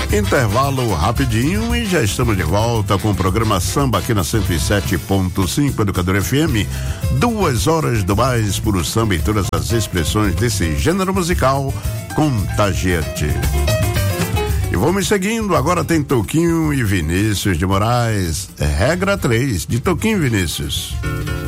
Intervalo rapidinho e já estamos de volta com o programa Samba aqui na 107.5 Educador FM. 2 horas do mais puro samba e todas as expressões desse gênero musical contagiante. E vamos seguindo, agora tem Toquinho e Vinícius de Moraes. Regra 3 de Toquinho e Vinícius.